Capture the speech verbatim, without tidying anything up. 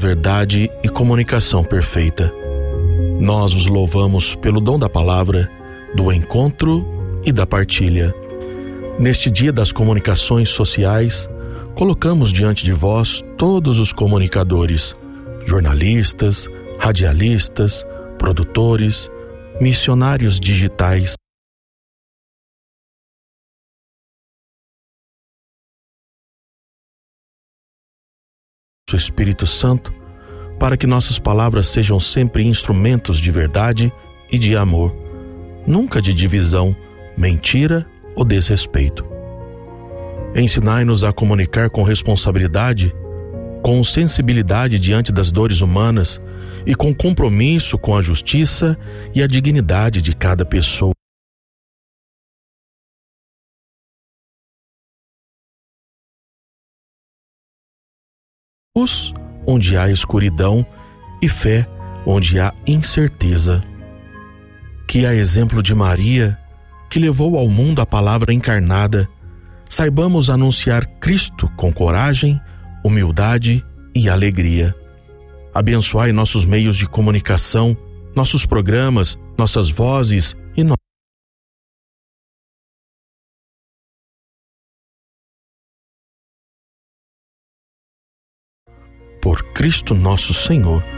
verdade e comunicação perfeita. Nós os louvamos pelo dom da palavra, do encontro e da partilha. Neste dia das comunicações sociais, colocamos diante de vós todos os comunicadores, jornalistas, radialistas, produtores, missionários digitais, o Espírito Santo, para que nossas palavras sejam sempre instrumentos de verdade e de amor, nunca de divisão, mentira ou desrespeito. Ensinai-nos a comunicar com responsabilidade, com sensibilidade diante das dores humanas e com compromisso com a justiça e a dignidade de cada pessoa. Luz onde há escuridão e fé onde há incerteza. Que, a exemplo de Maria, que levou ao mundo a palavra encarnada, saibamos anunciar Cristo com coragem, humildade e alegria. Abençoai nossos meios de comunicação, nossos programas, nossas vozes e no... Por Cristo nosso Senhor.